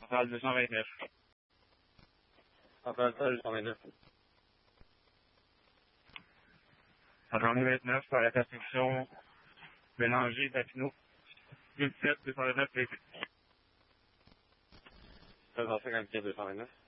Centrale 229. Centrale 229. Centrale 29 par la construction Bélanger, Papineau. 17 229 PP. 229.